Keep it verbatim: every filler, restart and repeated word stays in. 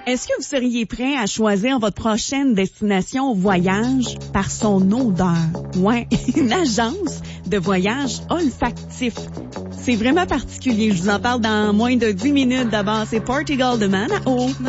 Est-ce que vous seriez prêt à choisir votre prochaine destination au voyage par son odeur? Ouais, une agence de voyage olfactif. C'est vraiment particulier. Je vous en parle dans moins de dix minutes. D'abord, c'est Portugal de Manao.